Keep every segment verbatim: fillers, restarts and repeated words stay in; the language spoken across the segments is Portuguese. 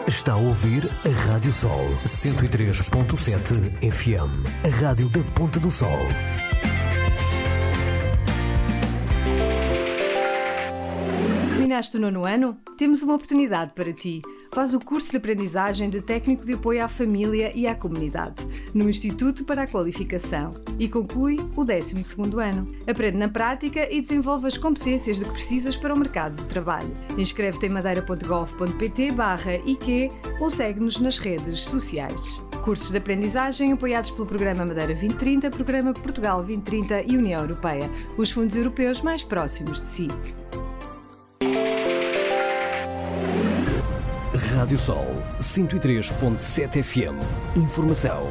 Está a ouvir a Rádio Sol cento e três ponto sete F M, a rádio da Ponta do Sol. Terminaste o nono ano? Temos uma oportunidade para ti. Faz o curso de aprendizagem de técnico de apoio à família e à comunidade, no Instituto para a Qualificação, e conclui o décimo segundo ano. Aprende na prática e desenvolve as competências de que precisas para o mercado de trabalho. Inscreve-te em madeira.gov.pt barra I Q ou segue-nos nas redes sociais. Cursos de aprendizagem apoiados pelo Programa Madeira vinte trinta, Programa Portugal vinte trinta e União Europeia, os fundos europeus mais próximos de si. Rádio Sol cento e três ponto sete F M. Informação.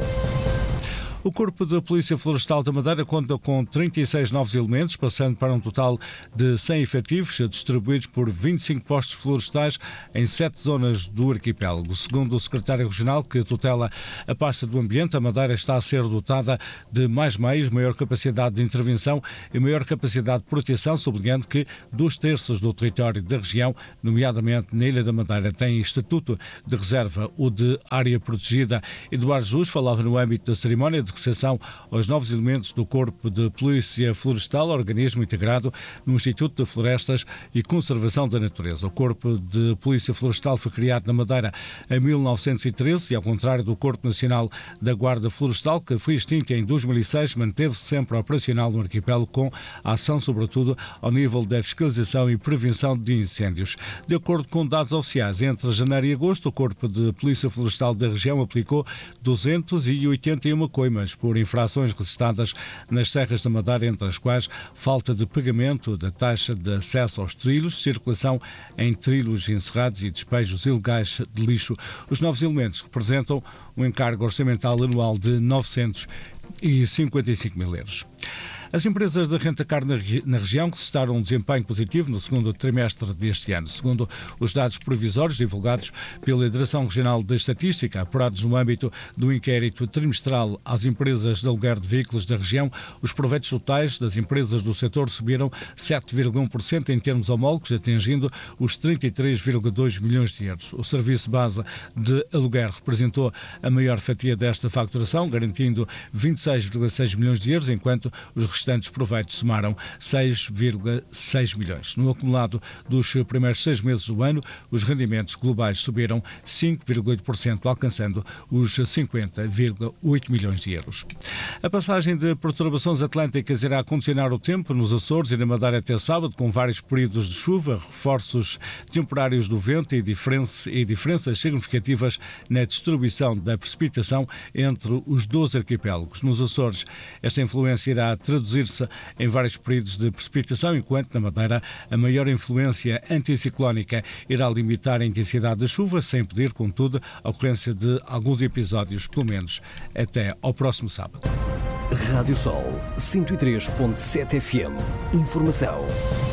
O Corpo de Polícia Florestal da Madeira conta com trinta e seis novos elementos, passando para um total de cem efetivos, distribuídos por vinte e cinco postos florestais em sete zonas do arquipélago. Segundo o secretário regional, que tutela a pasta do ambiente, a Madeira está a ser dotada de mais meios, maior capacidade de intervenção e maior capacidade de proteção, sublinhando que dois terços do território da região, nomeadamente na Ilha da Madeira, tem estatuto de reserva ou de área protegida. Eduardo Jus falava no âmbito da cerimónia de recepção aos novos elementos do Corpo de Polícia Florestal, organismo integrado no Instituto de Florestas e Conservação da Natureza. O Corpo de Polícia Florestal foi criado na Madeira em mil novecentos e treze e, ao contrário do Corpo Nacional da Guarda Florestal, que foi extinto em dois mil e seis, manteve-se sempre operacional no arquipélago, com a ação sobretudo ao nível da fiscalização e prevenção de incêndios. De acordo com dados oficiais, entre janeiro e agosto, o Corpo de Polícia Florestal da região aplicou duzentas e oitenta e uma coimas por infrações registradas nas serras da Madeira, entre as quais falta de pagamento da taxa de acesso aos trilhos, circulação em trilhos encerrados e despejos ilegais de lixo. Os novos elementos representam um encargo orçamental anual de novecentos e cinquenta e cinco mil euros. As empresas de rentacar na, regi- na região registraram um desempenho positivo no segundo trimestre deste ano. Segundo os dados provisórios divulgados pela Direção Regional de Estatística, apurados no âmbito do inquérito trimestral às empresas de aluguer de veículos da região, os proveitos totais das empresas do setor subiram sete vírgula um por cento em termos homólogos, atingindo os trinta e três vírgula dois milhões de euros. O serviço base de aluguer representou a maior fatia desta faturação, garantindo vinte e seis vírgula seis milhões de euros, enquanto os restantes proveitos somaram seis vírgula seis milhões. No acumulado dos primeiros seis meses do ano, os rendimentos globais subiram cinco vírgula oito por cento, alcançando os cinquenta vírgula oito milhões de euros. A passagem de perturbações atlânticas irá condicionar o tempo nos Açores e na Madeira até sábado, com vários períodos de chuva, reforços temporários do vento e, diferença, e diferenças significativas na distribuição da precipitação entre os doze arquipélagos. Nos Açores, esta influência irá traduzir-se em vários períodos de precipitação, enquanto na Madeira a maior influência anticiclónica irá limitar a intensidade da chuva, sem impedir, contudo, a ocorrência de alguns episódios, pelo menos até ao próximo sábado. Rádio Sol cento e três ponto sete F M. Informação.